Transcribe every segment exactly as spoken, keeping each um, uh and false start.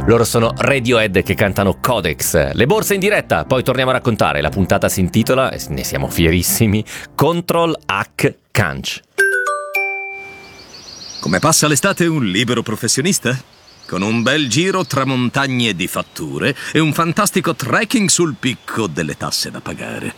Loro sono Radiohead che cantano Codex. Le borse in diretta, poi torniamo a raccontare. La puntata si intitola, e ne siamo fierissimi, Control Hack Crunch. Come passa l'estate un libero professionista? Con un bel giro tra montagne di fatture e un fantastico trekking sul picco delle tasse da pagare.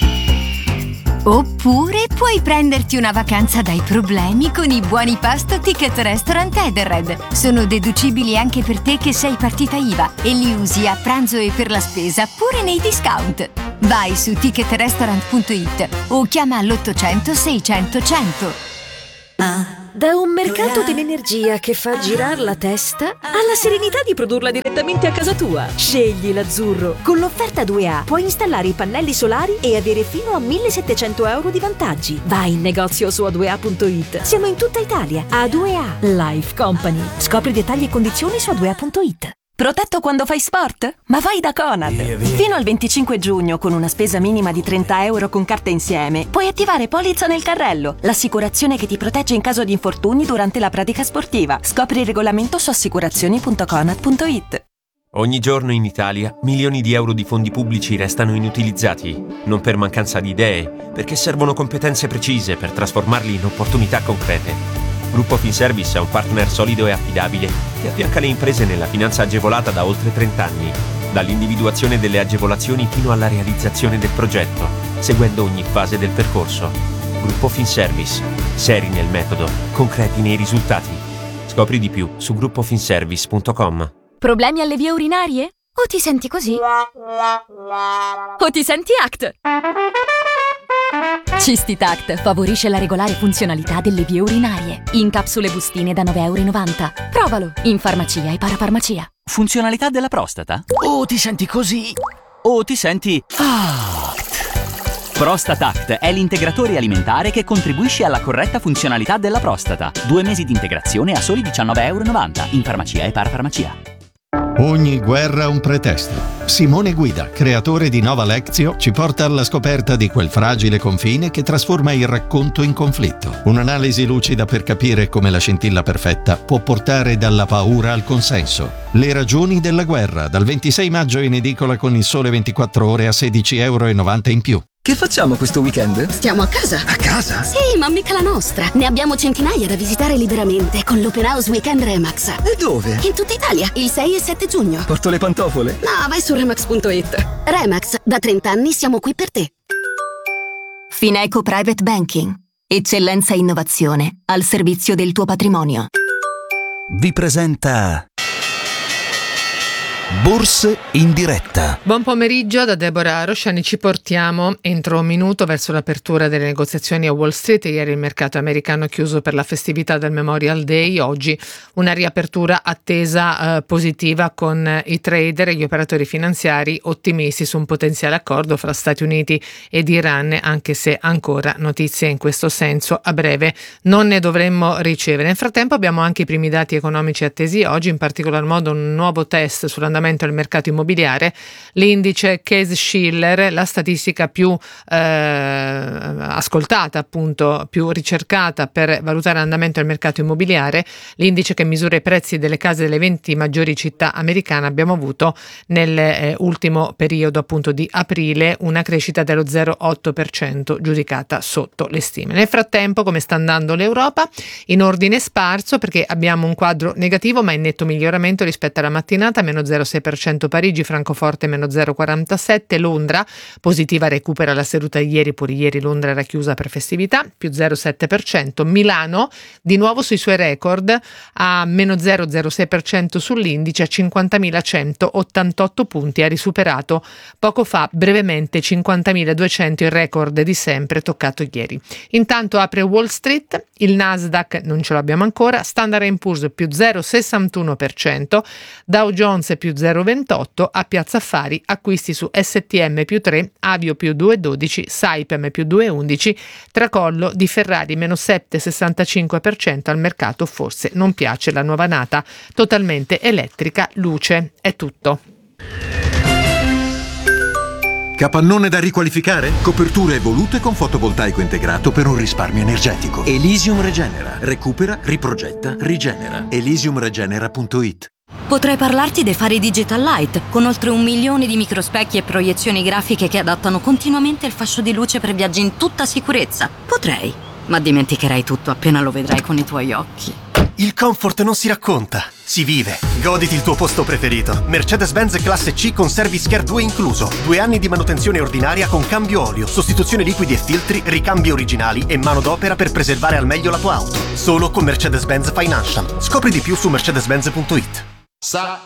Oppure puoi prenderti una vacanza dai problemi con i buoni pasto Ticket Restaurant Edenred. Sono deducibili anche per te che sei partita I V A e li usi a pranzo e per la spesa pure nei discount. Vai su ticket restaurant punto it o chiama all'ottocento seicento cento. Ah. Da un mercato dell'energia che fa girare la testa alla serenità di produrla direttamente a casa tua. Scegli l'azzurro. Con l'offerta due A puoi installare i pannelli solari e avere fino a millesettecento euro di vantaggi. Vai in negozio su a due a punto it. Siamo in tutta Italia. A due A Life Company. Scopri dettagli e condizioni su a due a punto it. Protetto quando fai sport? Ma vai da Conad! Fino al venticinque giugno, con una spesa minima di trenta euro con carta insieme, puoi attivare Polizza nel carrello, l'assicurazione che ti protegge in caso di infortuni durante la pratica sportiva. Scopri il regolamento su assicurazioni punto conad punto it. Ogni giorno in Italia milioni di euro di fondi pubblici restano inutilizzati, non per mancanza di idee, perché servono competenze precise per trasformarli in opportunità concrete. Gruppo Finservice è un partner solido e affidabile che affianca le imprese nella finanza agevolata da oltre trenta anni, dall'individuazione delle agevolazioni fino alla realizzazione del progetto, seguendo ogni fase del percorso. Gruppo Finservice, seri nel metodo, concreti nei risultati. Scopri di più su gruppo finservice punto com. Problemi alle vie urinarie? O ti senti così? O ti senti A C T? Cistitact favorisce la regolare funzionalità delle vie urinarie. In capsule bustine da nove e novanta euro. Provalo in farmacia e parafarmacia. Funzionalità della prostata? O ti senti così? O ti senti A C T? Prostatact è l'integratore alimentare che contribuisce alla corretta funzionalità della prostata. Due mesi di integrazione a soli diciannove e novanta euro in farmacia e parafarmacia. Ogni guerra ha un pretesto. Simone Guida, creatore di Nova Lectio, ci porta alla scoperta di quel fragile confine che trasforma il racconto in conflitto. Un'analisi lucida per capire come la scintilla perfetta può portare dalla paura al consenso. Le ragioni della guerra, dal ventisei maggio in edicola con Il Sole ventiquattro Ore a sedici e novanta euro in più. Che facciamo questo weekend? Stiamo a casa. A casa? Sì, ma mica la nostra. Ne abbiamo centinaia da visitare liberamente con l'Open House Weekend Remax. E dove? In tutta Italia, il sei e sette giugno. Porto le pantofole? No, vai su remax punto it. Remax, da trenta anni siamo qui per te. Fineco Private Banking. Eccellenza e innovazione al servizio del tuo patrimonio. Vi presenta Borse in diretta. Buon pomeriggio da Deborah Rosciani. Ci portiamo entro un minuto verso l'apertura delle negoziazioni a Wall Street. Ieri il mercato americano è chiuso per la festività del Memorial Day. Oggi una riapertura attesa eh, positiva, con i trader e gli operatori finanziari ottimisti su un potenziale accordo fra Stati Uniti ed Iran, anche se ancora notizie in questo senso a breve non ne dovremmo ricevere. Nel frattempo abbiamo anche i primi dati economici attesi oggi, in particolar modo un nuovo test sull'andamento del mercato immobiliare, l'indice Case-Shiller, la statistica più eh, ascoltata, appunto più ricercata per valutare l'andamento del mercato immobiliare, l'indice che misura i prezzi delle case delle venti maggiori città americane. Abbiamo avuto nell'ultimo eh, periodo appunto di aprile una crescita dello zero virgola otto per cento, giudicata sotto le stime. Nel frattempo, come sta andando l'Europa? In ordine sparso, perché abbiamo un quadro negativo ma in netto miglioramento rispetto alla mattinata, meno zero virgola sei per cento Parigi, Francoforte meno zero virgola quarantasette, Londra positiva, recupera la seduta di ieri, pure ieri Londra era chiusa per festività, più zero virgola sette per cento, Milano di nuovo sui suoi record a meno zero virgola zero sei per cento sull'indice a cinquantamilacentottantotto punti, ha risuperato poco fa brevemente cinquantamiladuecento, il record di sempre toccato ieri. Intanto apre Wall Street, il Nasdaq non ce l'abbiamo ancora, Standard and Poor's più zero virgola sessantuno per cento, Dow Jones più zero virgola ventotto, a Piazza Affari acquisti su S T M più tre, Avio più due virgola dodici, Saipem più due virgola undici, tracollo di Ferrari meno sette virgola sessantacinque per cento, al mercato forse non piace la nuova nata totalmente elettrica Luce. È tutto. Capannone da riqualificare? Coperture evolute con fotovoltaico integrato per un risparmio energetico. Elysium Regenera. Recupera, riprogetta, rigenera. elysium regenera punto it. Potrei parlarti dei fari Digital Light, con oltre un milione di microspecchi e proiezioni grafiche che adattano continuamente il fascio di luce per viaggi in tutta sicurezza. Potrei, ma dimenticherai tutto appena lo vedrai con i tuoi occhi. Il comfort non si racconta, si vive. Goditi il tuo posto preferito. Mercedes-Benz Classe C con Service Care due incluso. Due anni di manutenzione ordinaria con cambio olio, sostituzione liquidi e filtri, ricambi originali e manodopera per preservare al meglio la tua auto. Solo con Mercedes-Benz Financial. Scopri di più su mercedes benz punto it.